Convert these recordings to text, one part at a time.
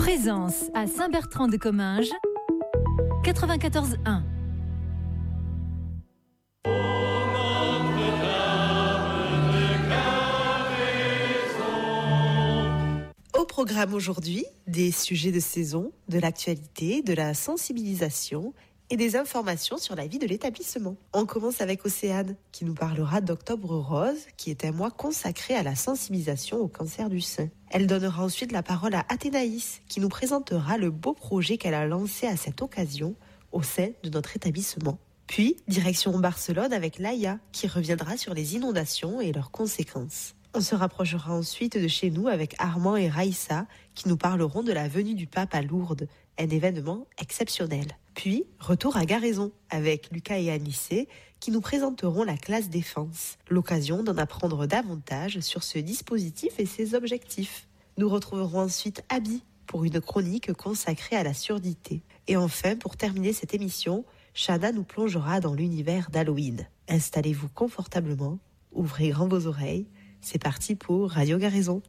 Présence à Saint-Bertrand-de-Comminges, 94.1. Au programme aujourd'hui, des sujets de saison, de l'actualité, de la sensibilisation et des informations sur la vie de l'établissement. On commence avec Océane, qui nous parlera d'Octobre Rose, qui est un mois consacré à la sensibilisation au cancer du sein. Elle donnera ensuite la parole à Athénaïs, qui nous présentera le beau projet qu'elle a lancé à cette occasion au sein de notre établissement. Puis, direction Barcelone avec Laïa, qui reviendra sur les inondations et leurs conséquences. On se rapprochera ensuite de chez nous avec Armand et Raïssa, qui nous parleront de la venue du pape à Lourdes, un événement exceptionnel. Puis, retour à Garaison avec Lucas et Anissé, qui nous présenteront la classe défense, l'occasion d'en apprendre davantage sur ce dispositif et ses objectifs. Nous retrouverons ensuite Abby pour une chronique consacrée à la surdité. Et enfin, pour terminer cette émission, Shana nous plongera dans l'univers d'Halloween. Installez-vous confortablement, ouvrez grand vos oreilles. C'est parti pour Radio Garaison.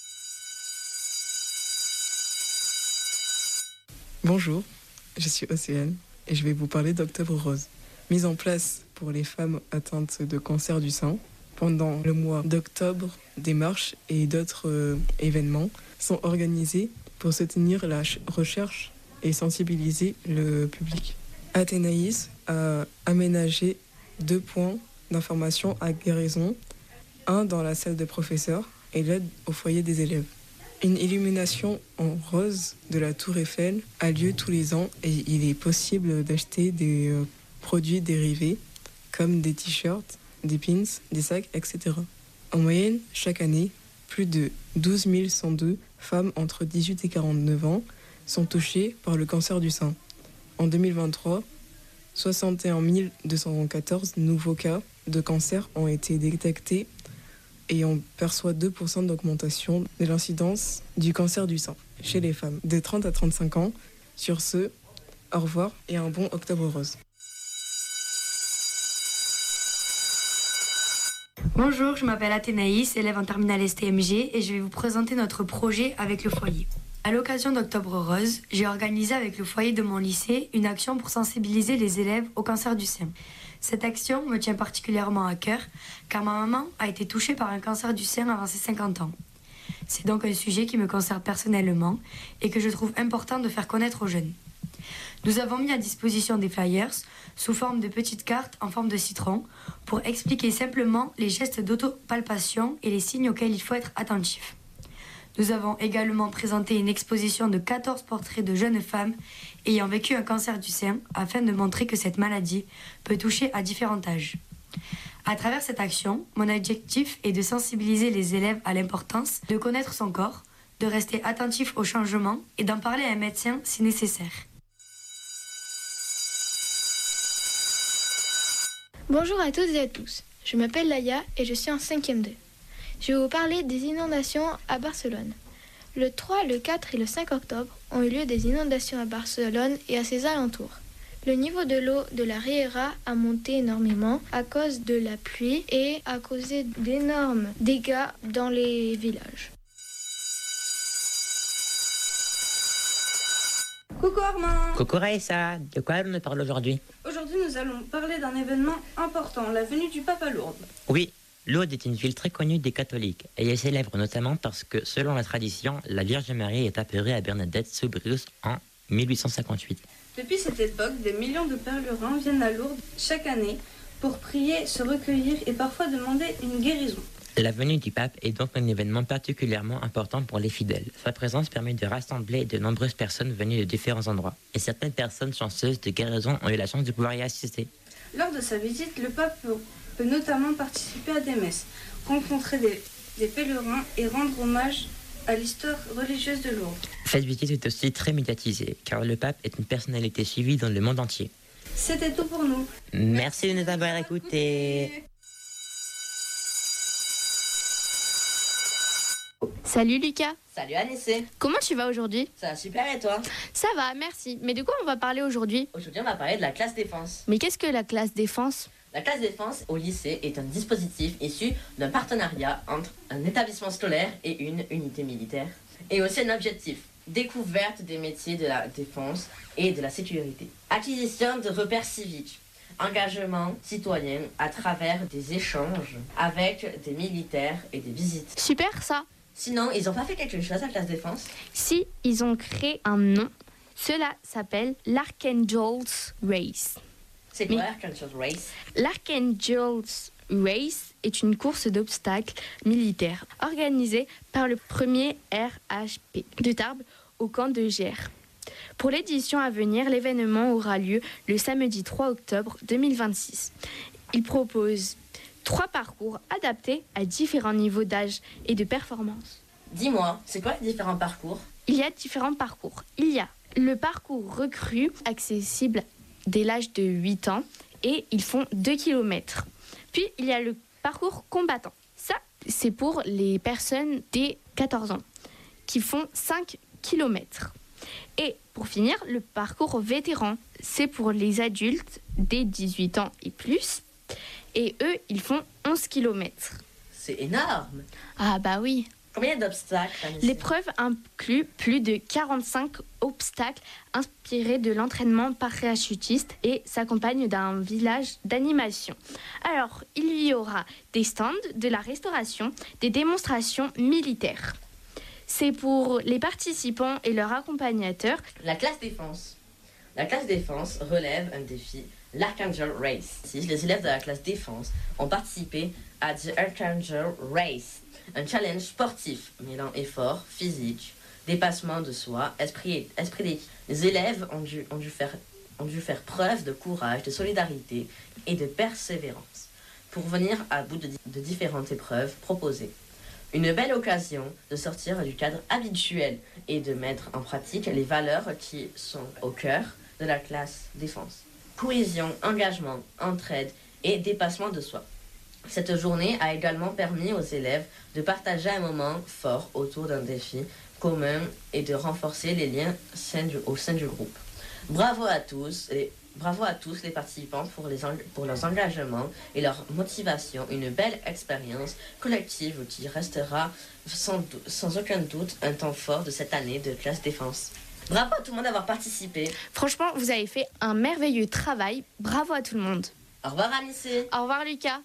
Bonjour, je suis Océane et je vais vous parler d'Octobre Rose. Mise en place pour les femmes atteintes de cancer du sein. Pendant le mois d'octobre, des marches et d'autres événements sont organisés pour soutenir la recherche et sensibiliser le public. Athénaïs a aménagé 2 points d'information à Garaison, un dans la salle de professeurs et l'autre au foyer des élèves. Une illumination en rose de la Tour Eiffel a lieu tous les ans et il est possible d'acheter des produits dérivés comme des t-shirts, des pins, des sacs, etc. En moyenne, chaque année, plus de 12 102 femmes entre 18 et 49 ans sont touchées par le cancer du sein. En 2023, 61 214 nouveaux cas de cancer ont été détectés et on perçoit 2% d'augmentation de l'incidence du cancer du sein chez les femmes de 30 à 35 ans. Sur ce, au revoir et un bon Octobre Rose. Bonjour, je m'appelle Athénaïs, élève en terminale STMG et je vais vous présenter notre projet avec le foyer. À l'occasion d'Octobre Rose, j'ai organisé avec le foyer de mon lycée une action pour sensibiliser les élèves au cancer du sein. Cette action me tient particulièrement à cœur car ma maman a été touchée par un cancer du sein avant ses 50 ans. C'est donc un sujet qui me concerne personnellement et que je trouve important de faire connaître aux jeunes. Nous avons mis à disposition des flyers sous forme de petites cartes en forme de citron pour expliquer simplement les gestes d'autopalpation et les signes auxquels il faut être attentif. Nous avons également présenté une exposition de 14 portraits de jeunes femmes ayant vécu un cancer du sein afin de montrer que cette maladie peut toucher à différents âges. À travers cette action, mon objectif est de sensibiliser les élèves à l'importance de connaître son corps, de rester attentif aux changements et d'en parler à un médecin si nécessaire. Bonjour à toutes et à tous, je m'appelle Laïa et je suis en 5e 2. Je vais vous parler des inondations à Barcelone. Le 3, le 4 et le 5 octobre ont eu lieu des inondations à Barcelone et à ses alentours. Le niveau de l'eau de la Riera a monté énormément à cause de la pluie et a causé d'énormes dégâts dans les villages. Coucou Armand. Coucou Raïssa, de quoi on nous parle aujourd'hui? Aujourd'hui nous allons parler d'un événement important, la venue du pape à Lourdes. Oui, Lourdes est une ville très connue des catholiques et elle est célèbre notamment parce que, selon la tradition, la Vierge Marie est apparue à Bernadette sous Bruce en 1858. Depuis cette époque, des millions de pèlerins viennent à Lourdes chaque année pour prier, se recueillir et parfois demander une guérison. La venue du pape est donc un événement particulièrement important pour les fidèles. Sa présence permet de rassembler de nombreuses personnes venues de différents endroits. Et certaines personnes chanceuses de guérison ont eu la chance de pouvoir y assister. Lors de sa visite, le pape peut notamment participer à des messes, rencontrer des pèlerins et rendre hommage à l'histoire religieuse de Lourdes. Cette visite est aussi très médiatisée, car le pape est une personnalité suivie dans le monde entier. C'était tout pour nous. Merci de nous avoir écoutés. Salut Lucas. Salut Anissé. Comment tu vas aujourd'hui? Ça va super et toi? Ça va, merci. Mais de quoi on va parler aujourd'hui? Aujourd'hui on va parler de la classe défense. Mais qu'est-ce que la classe défense? La classe défense au lycée est un dispositif issu d'un partenariat entre un établissement scolaire et une unité militaire. Et aussi un objectif, découverte des métiers de la défense et de la sécurité, acquisition de repères civiques, engagement citoyen à travers des échanges avec des militaires et des visites. Super ça. Sinon, ils n'ont pas fait quelque chose à la classe défense? Si, ils ont créé un nom. Cela s'appelle l'Archangel's Race. C'est quoi l'Archangel's Race? L'Archangel's Race est une course d'obstacles militaires organisée par le premier RHP de Tarbes au camp de Gers. Pour l'édition à venir, l'événement aura lieu le samedi 3 octobre 2026. Il propose 3 parcours adaptés à différents niveaux d'âge et de performance. Dis-moi, c'est quoi les différents parcours? Il y a différents parcours. Il y a le parcours recrue, accessible dès l'âge de 8 ans, et ils font 2 km. Puis, il y a le parcours combattant. Ça, c'est pour les personnes dès 14 ans, qui font 5 km. Et pour finir, le parcours vétéran, c'est pour les adultes dès 18 ans et plus. Et eux, ils font 11 km. C'est énorme! Ah bah oui. Combien d'obstacles? L'épreuve inclut plus de 45 obstacles inspirés de l'entraînement parachutiste et s'accompagne d'un village d'animation. Alors, il y aura des stands, de la restauration, des démonstrations militaires. C'est pour les participants et leurs accompagnateurs. La classe défense. La classe défense relève un défi, l'Archangel Race. Les élèves de la classe défense ont participé à The Archangel Race, un challenge sportif mêlant effort physique, dépassement de soi, esprit d'équipe. Les élèves ont dû faire preuve de courage, de solidarité et de persévérance pour venir à bout de différentes épreuves proposées. Une belle occasion de sortir du cadre habituel et de mettre en pratique les valeurs qui sont au cœur de la classe défense. Cohésion, engagement, entraide et dépassement de soi. Cette journée a également permis aux élèves de partager un moment fort autour d'un défi commun et de renforcer les liens au sein du groupe. Bravo à tous les participants pour leurs engagements et leur motivation. Une belle expérience collective qui restera sans aucun doute un temps fort de cette année de classe défense. Bravo à tout le monde d'avoir participé. Franchement, vous avez fait un merveilleux travail. Bravo à tout le monde. Au revoir Alice. Au revoir Lucas.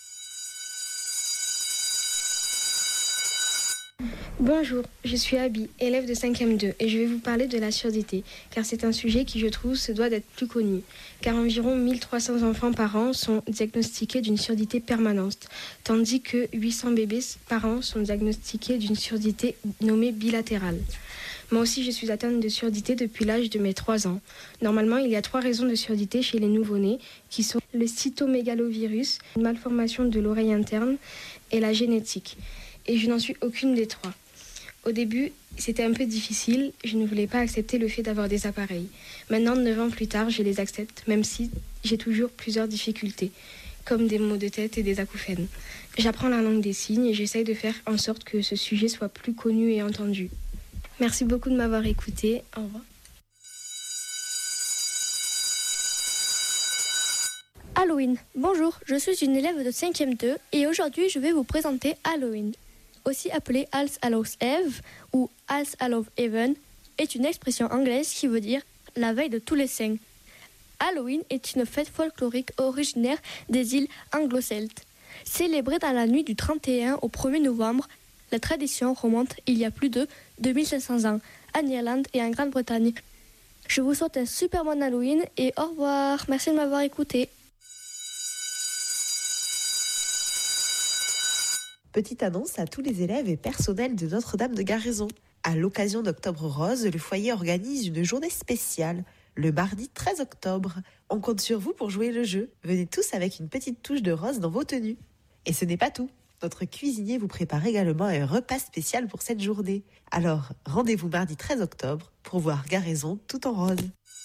Bonjour, je suis Abby, élève de 5e 2 et je vais vous parler de la surdité, car c'est un sujet qui, je trouve, se doit d'être plus connu. Car environ 1300 enfants par an sont diagnostiqués d'une surdité permanente, tandis que 800 bébés par an sont diagnostiqués d'une surdité nommée bilatérale. Moi aussi, je suis atteinte de surdité depuis l'âge de mes 3 ans. Normalement, il y a 3 raisons de surdité chez les nouveau-nés, qui sont le cytomégalovirus, une malformation de l'oreille interne et la génétique. Et je n'en suis aucune des 3. Au début, c'était un peu difficile, je ne voulais pas accepter le fait d'avoir des appareils. Maintenant, 9 ans plus tard, je les accepte, même si j'ai toujours plusieurs difficultés, comme des maux de tête et des acouphènes. J'apprends la langue des signes et j'essaye de faire en sorte que ce sujet soit plus connu et entendu. Merci beaucoup de m'avoir écouté. Au revoir. Halloween. Bonjour, je suis une élève de 5e 2 et aujourd'hui je vais vous présenter Halloween. Aussi appelé All Hallows Eve ou All Hallows Even, est une expression anglaise qui veut dire la veille de tous les saints. Halloween est une fête folklorique originaire des îles anglo-celtes. Célébrée dans la nuit du 31 au 1er novembre, la tradition remonte il y a plus de 2500 ans, en Irlande et en Grande-Bretagne. Je vous souhaite un super bon Halloween et au revoir. Merci de m'avoir écouté. Petite annonce à tous les élèves et personnels de Notre-Dame de Garaison. À l'occasion d'Octobre Rose, le foyer organise une journée spéciale, le mardi 13 octobre. On compte sur vous pour jouer le jeu. Venez tous avec une petite touche de rose dans vos tenues. Et ce n'est pas tout. Notre cuisinier vous prépare également un repas spécial pour cette journée. Alors, rendez-vous mardi 13 octobre pour voir Garaison tout en rose.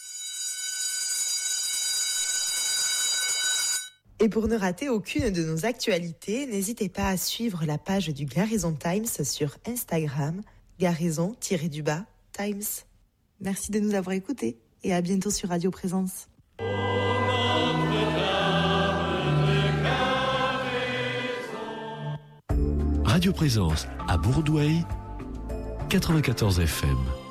Et pour ne rater aucune de nos actualités, n'hésitez pas à suivre la page du Garaison Times sur Instagram, Garaison-Times. Merci de nous avoir écoutés et à bientôt sur Radio Présence. Radio Présence à Bourdoueil, 94 FM.